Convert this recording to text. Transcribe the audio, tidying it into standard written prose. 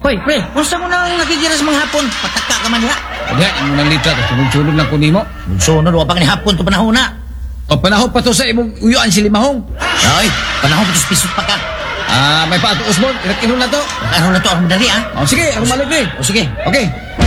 Hoy, pre, unsa mo nang nakikira sa mga hapon? Pataka ka man diha. Kaya, imo nang litra, sunod-sunod lang ko nimo. Sunod, wa pa ka ni hapon to panahon na. O panahon pa to sa imong uyuan si Limahong. Ay, panahon pa to sa pisot pa ka. May pato usbon, irat na to. Ano na to, ang madali ah. O sige, ako malig ni. O sige. Okay.